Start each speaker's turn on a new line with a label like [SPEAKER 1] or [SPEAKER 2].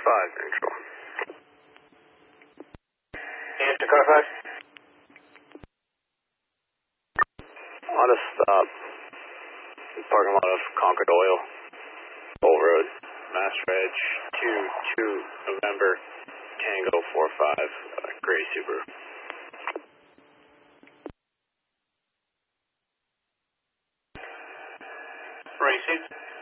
[SPEAKER 1] neutral.
[SPEAKER 2] Answer car 5.
[SPEAKER 1] On a stop. Parking lot of Concord Oil. Bowl Road. Mass Reg 22 November Tango 45. Gray Subaru.
[SPEAKER 2] Racing.